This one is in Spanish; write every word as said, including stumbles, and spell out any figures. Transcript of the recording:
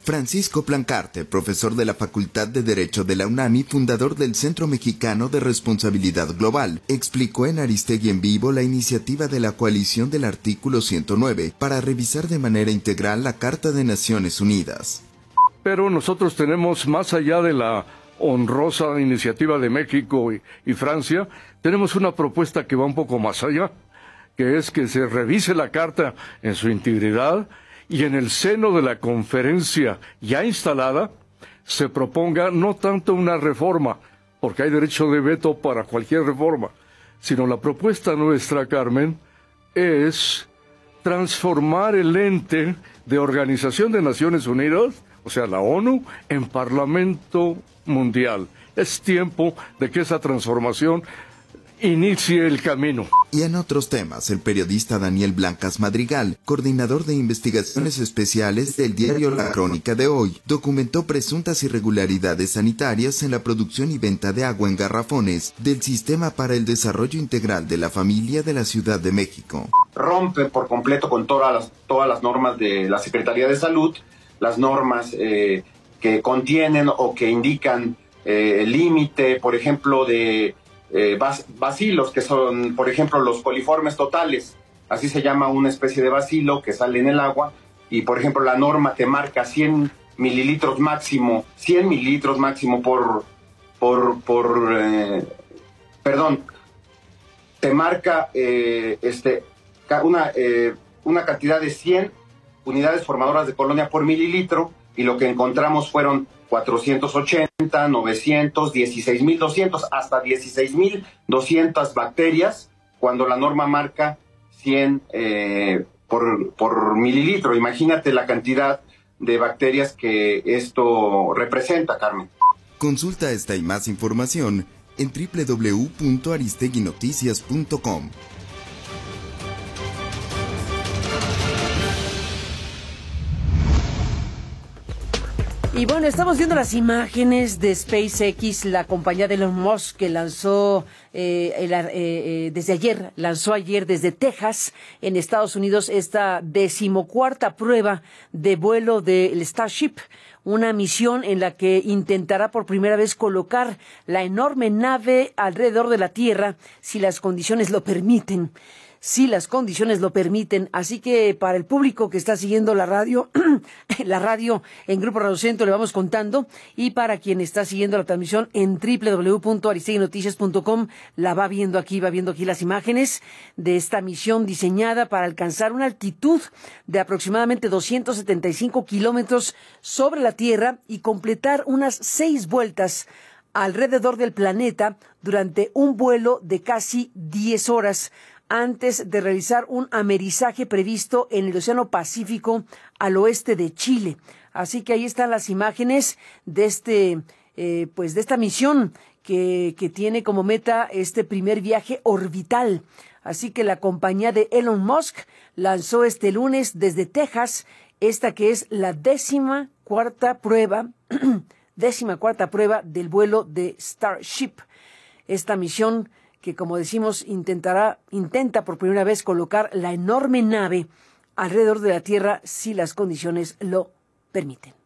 Francisco Plancarte, profesor de la Facultad de Derecho de la UNAM y fundador del Centro Mexicano de Responsabilidad Global, explicó en Aristegui en Vivo la iniciativa de la coalición del artículo ciento nueve para revisar de manera integral la Carta de Naciones Unidas. Pero nosotros tenemos, más allá de la honrosa iniciativa de México y, y Francia, tenemos una propuesta que va un poco más allá, que es que se revise la Carta en su integridad y en el seno de la conferencia ya instalada se proponga no tanto una reforma, porque hay derecho de veto para cualquier reforma, sino la propuesta nuestra, Carmen, es transformar el ente de Organización de Naciones Unidas, o sea, la ONU, en Parlamento Mundial. Es tiempo de que esa transformación inicie el camino. Y en otros temas, el periodista Daniel Blancas Madrigal, coordinador de investigaciones especiales del diario La Crónica de Hoy, documentó presuntas irregularidades sanitarias en la producción y venta de agua en garrafones del Sistema para el Desarrollo Integral de la Familia de la Ciudad de México. Rompe por completo con todas las, todas las normas de la Secretaría de Salud, las normas eh, que contienen o que indican eh, el límite, por ejemplo, de Eh, bacilos, que son, por ejemplo, los coliformes totales. Así se llama una especie de bacilo que sale en el agua y, por ejemplo, la norma te marca cien mililitros máximo, cien mililitros máximo por, por, por, eh, perdón, te marca eh, este, una, eh, una cantidad de cien unidades formadoras de colonia por mililitro y lo que encontramos fueron cuatrocientos ochenta, novecientos, dieciséis mil doscientos, hasta dieciséis mil doscientas bacterias, cuando la norma marca cien eh, por, por mililitro. Imagínate la cantidad de bacterias que esto representa, Carmen. Consulta esta y más información en doble u doble u doble u punto aristegui noticias punto com. Y bueno, estamos viendo las imágenes de SpaceX, la compañía de Elon Musk que lanzó eh, el, eh, eh, desde ayer, lanzó ayer desde Texas, en Estados Unidos, esta decimocuarta prueba de vuelo del Starship, una misión en la que intentará por primera vez colocar la enorme nave alrededor de la Tierra, si las condiciones lo permiten. Si las condiciones lo permiten. Así que para el público que está siguiendo la radio, la radio en Grupo Radio Centro le vamos contando, y para quien está siguiendo la transmisión en doble u doble u doble u punto aristegui noticias punto com, la va viendo aquí, va viendo aquí las imágenes de esta misión diseñada para alcanzar una altitud de aproximadamente doscientos setenta y cinco kilómetros sobre la Tierra y completar unas seis vueltas alrededor del planeta durante un vuelo de casi diez horas, antes de realizar un amerizaje previsto en el Océano Pacífico al oeste de Chile. Así que ahí están las imágenes de este, eh, pues de esta misión que, que tiene como meta este primer viaje orbital. Así que la compañía de Elon Musk lanzó este lunes desde Texas esta que es la décima cuarta prueba, décima cuarta prueba del vuelo de Starship. Esta misión que, como decimos, intentará, intenta por primera vez colocar la enorme nave alrededor de la Tierra si las condiciones lo permiten.